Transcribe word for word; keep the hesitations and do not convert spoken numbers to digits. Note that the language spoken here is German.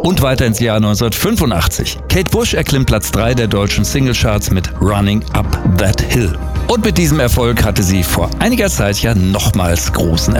Und weiter ins Jahr neunzehnhundertfünfundachtzig. Kate Bush erklimmt Platz drei der deutschen Singlecharts mit Running Up That Hill. Und mit diesem Erfolg hatte sie vor einiger Zeit ja nochmals großen